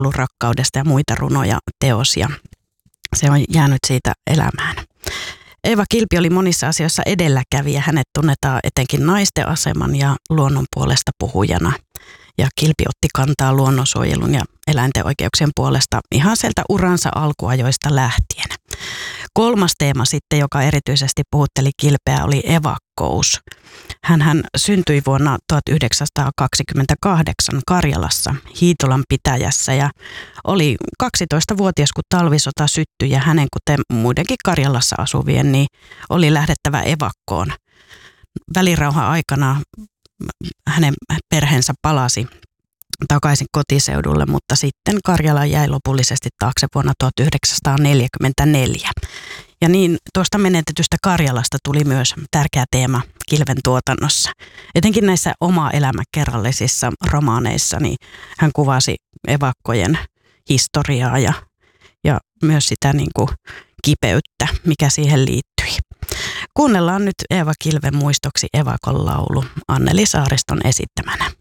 rakkaudesta ja muita runoja teos ja se on jäänyt siitä elämään. Eeva Kilpi oli monissa asioissa edelläkävijä. Hänet tunnetaan etenkin naisten aseman ja luonnon puolesta puhujana. Ja Kilpi otti kantaa luonnonsuojelun ja eläinten oikeuksien puolesta ihan sieltä uransa alkuajoista lähtien. Kolmas teema sitten, joka erityisesti puhutteli Kilpeä, oli evakkous. Hän syntyi vuonna 1928 Karjalassa Hiitolan pitäjässä ja oli 12-vuotias, kun talvisota syttyi ja hänen, kuten muidenkin Karjalassa asuvien, niin oli lähdettävä evakkoon. Välirauhan aikana hänen perheensä palasi takaisin kotiseudulle, mutta sitten Karjala jäi lopullisesti taakse vuonna 1944. Ja niin tuosta menetetystä Karjalasta tuli myös tärkeä teema Kilven tuotannossa. Etenkin näissä oma-elämäkerrallisissa romaaneissa niin hän kuvasi evakkojen historiaa ja myös sitä niin kuin kipeyttä, mikä siihen liittyi. Kuunnellaan nyt Eeva Kilven muistoksi evakon laulu Anneli Saariston esittämänä.